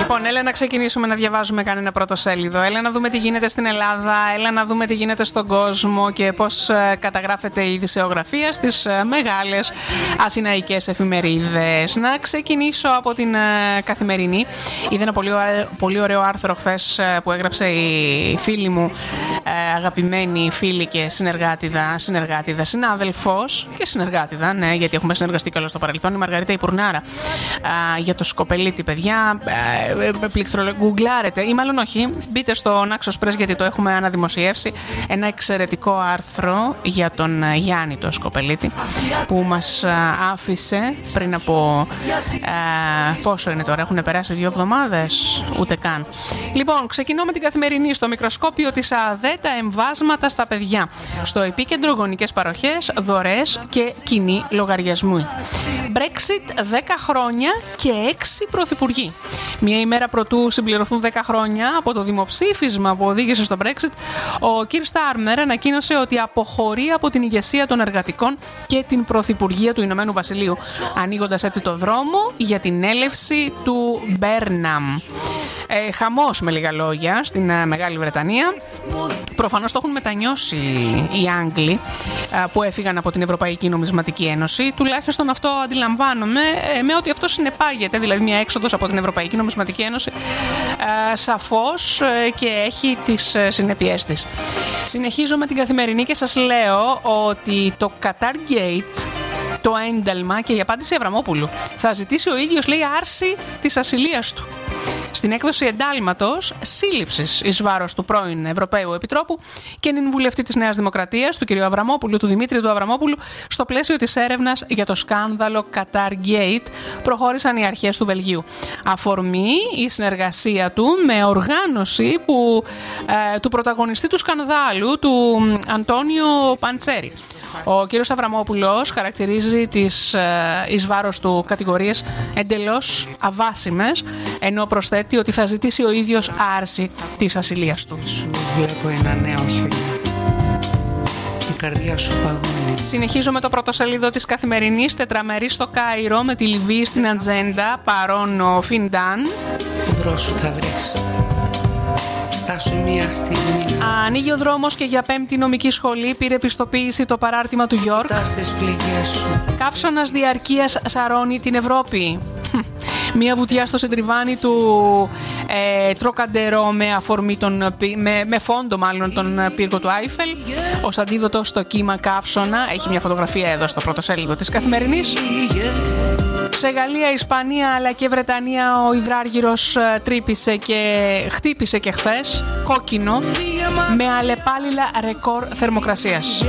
Λοιπόν, έλα να ξεκινήσουμε να διαβάζουμε κανένα πρωτοσέλιδο. Έλα να δούμε τι γίνεται στην Ελλάδα, έλα να δούμε τι γίνεται στον κόσμο και πώς καταγράφεται η ειδησεογραφία στις μεγάλες αθηναϊκές εφημερίδες. Να ξεκινήσω από την Καθημερινή. Είδα ένα πολύ ωραίο άρθρο χθες που έγραψε η φίλη μου, αγαπημένη φίλη και συνάδελφος και συνεργάτιδα, ναι, γιατί έχουμε συνεργαστεί κιόλας στο παρελθόν, η Μαργαρίτα Υπουρνάρα, για το Σκοπελίτη, παιδιά. Γκουγκλάρετε ή μάλλον όχι, μπείτε στο Naxos Press γιατί το έχουμε αναδημοσιεύσει, ένα εξαιρετικό άρθρο για τον Γιάννη το Σκοπελίτη που μας άφησε πριν από πόσο είναι τώρα, έχουν περάσει 2 εβδομάδες, ούτε καν. Λοιπόν, ξεκινώ με την Καθημερινή. Στο μικροσκόπιο της ΑΔΕ, τα εμβάσματα στα παιδιά. Στο επίκεντρο γονικές παροχές, δωρεές και κοινοί λογαριασμοί. Brexit 10 χρόνια και 6 πρωθυπουργοί. Μία ημέρα πρωτού συμπληρωθούν 10 χρόνια από το δημοψήφισμα που οδήγησε στο Brexit, ο Κιρ Στάρμερ ανακοίνωσε ότι αποχωρεί από την ηγεσία των εργατικών και την πρωθυπουργία του Ηνωμένου Βασιλείου, ανοίγοντας έτσι το δρόμο για την έλευση του Μπέρναμ. Χαμός, με λίγα λόγια, στην Μεγάλη Βρετανία. Προφανώς το έχουν μετανιώσει οι Άγγλοι που έφυγαν από την Ευρωπαϊκή Νομισματική Ένωση. Τουλάχιστον αυτό αντιλαμβάνομαι, με ότι αυτό συνεπάγεται, δηλαδή μια έξοδος από την Ευρωπαϊκή Νομισματική Ένωση, σαφώς και έχει τις συνέπειές της. Συνεχίζω με την Καθημερινή και σας λέω ότι το Qatar Gate, το ένταλμα και η απάντηση Αβραμόπουλου, θα ζητήσει ο ίδιος, λέει, άρση της ασυλίας του. Στην έκδοση εντάλματος σύλληψης εις βάρος του πρώην Ευρωπαίου Επιτρόπου και νυν βουλευτή της Νέας Δημοκρατίας, του κ. Αβραμόπουλου, του Δημήτρη του Αβραμόπουλου, στο πλαίσιο της έρευνας για το σκάνδαλο Qatar Gate, προχώρησαν οι αρχές του Βελγίου. Αφορμή η συνεργασία του με οργάνωση του πρωταγωνιστή του σκανδάλου, του Αντώνιο Παντσέρη. Ο κύριος Αβραμόπουλος χαρακτηρίζει τις εις βάρος του κατηγορίες εντελώς αβάσιμες, ενώ προσθέτει ότι θα ζητήσει ο ίδιος άρση της ασυλίας του. Σου βλέπω ένα νέο χιονιά. Η καρδιά σου παγώνει. Συνεχίζω με το πρωτοσέλιδο της Καθημερινής. Τετραμερή στο Κάιρο με τη Λιβύη στην ατζέντα, παρόν ο Φιντάν. Εμπρός σου θα βρεις. Στάσου μια στιγμή. Ανοίγει ο δρόμος και για 5η νομική σχολή. Πήρε πιστοποίηση το παράρτημα του Γιόρκ. Στις πληγές σου. Καύσωνας διαρκείας σαρώνει την Ευρώπη. Μία βουτιά στο συντριβάνι του Τροκαντερό με αφορμή με φόντο μάλλον τον πύργο του Άιφελ. Ως αντίδοτο στο κύμα καύσωνα. Έχει μια φωτογραφία εδώ στο πρωτοσέλιδο της Καθημερινής. Σε Γαλλία, Ισπανία αλλά και Βρετανία ο υδράργυρος χτύπησε και χθες κόκκινο με αλλεπάλληλα ρεκόρ θερμοκρασίας.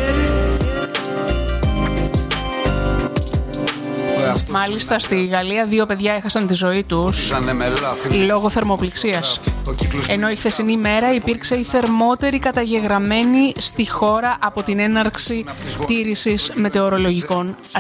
Μάλιστα στη Γαλλία 2 παιδιά έχασαν τη ζωή τους λόγω θερμοπληξίας. Ενώ η χθεσινή μέρα υπήρξε η θερμότερη καταγεγραμμένη στη χώρα από την έναρξη τήρησης μετεωρολογικών